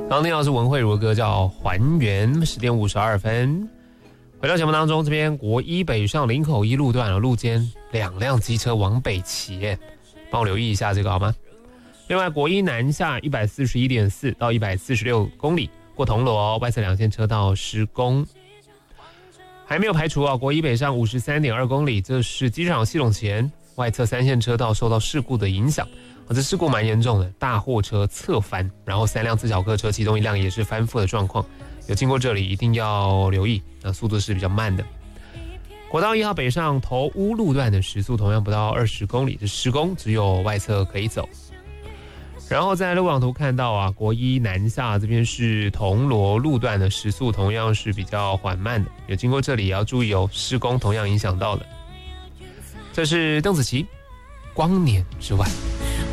刚听到是文慧如的歌叫《还原》，10点52分。回到节目当中，这边国一北上林口一路段路肩2辆机车往北骑，帮我留意一下这个好吗？另外，国一南下141.4到146公里，过铜锣外侧2线车道施工。还没有排除国一北上53.2公里，这是机场系统前外侧3线车道受到事故的影响。这事故蛮严重的，大货车侧翻，然后3辆自小客车，其中1辆也是翻覆的状况。有经过这里一定要留意，速度是比较慢的。国道1号北上头屋路段的时速同样不到20公里，这施工只有外侧可以走。然后在路网图看到国一南下这边是铜锣路段的时速同样是比较缓慢的，有经过这里也要注意施工同样影响到了。这是邓紫棋《光年之外》。